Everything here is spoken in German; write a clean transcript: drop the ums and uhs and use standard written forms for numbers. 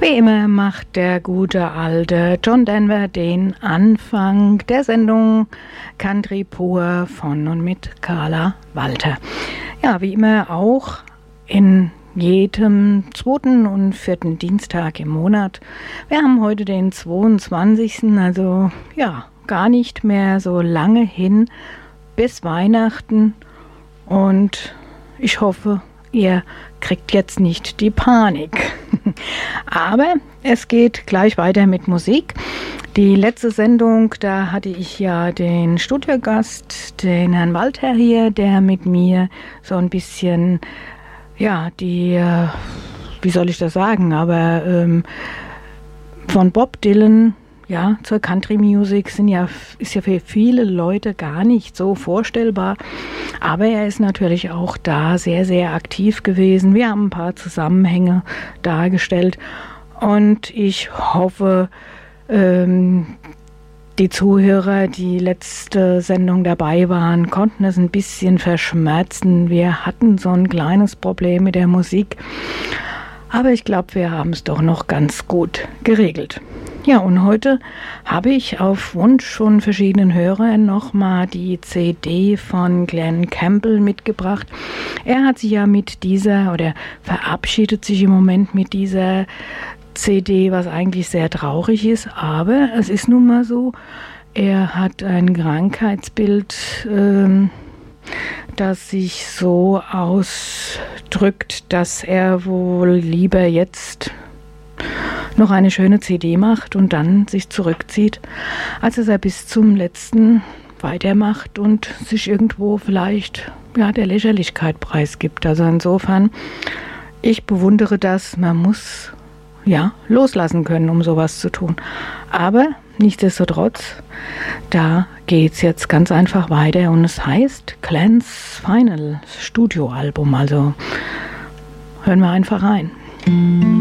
Wie immer macht der gute alte John Denver den Anfang der Sendung Country Pur von und mit Carla Walter. Ja, wie immer auch in jedem zweiten und vierten Dienstag im Monat. Wir haben heute den 22., also ja, gar nicht mehr so lange hin bis Weihnachten und ich hoffe, ihr kriegt jetzt nicht die Panik. Aber es geht gleich weiter mit Musik. Die letzte Sendung, da hatte ich ja den Studiogast, den Herrn Walter hier, der mit mir so ein bisschen, ja, wie soll ich das sagen, aber von Bob Dylan, ja, zur Country Music ist ja für viele Leute gar nicht so vorstellbar. Aber er ist natürlich auch da sehr, sehr aktiv gewesen. Wir haben ein paar Zusammenhänge dargestellt. Und ich hoffe, die Zuhörer, die letzte Sendung dabei waren, konnten es ein bisschen verschmerzen. Wir hatten so ein kleines Problem mit der Musik. Aber ich glaube, wir haben es doch noch ganz gut geregelt. Ja, und heute habe ich auf Wunsch von verschiedenen Hörern nochmal die CD von Glen Campbell mitgebracht. Er hat sich ja mit dieser, oder verabschiedet sich im Moment mit dieser CD, was eigentlich sehr traurig ist, aber es ist nun mal so, er hat ein Krankheitsbild, das sich so ausdrückt, dass er wohl lieber jetzt noch eine schöne CD macht und dann sich zurückzieht, als dass er bis zum letzten weitermacht und sich irgendwo vielleicht ja der Lächerlichkeit preisgibt. Also insofern, ich bewundere das, man muss ja loslassen können, um sowas zu tun. Aber nichtsdestotrotz, da geht's jetzt ganz einfach weiter und es heißt Glens Final Studioalbum. Also hören wir einfach rein.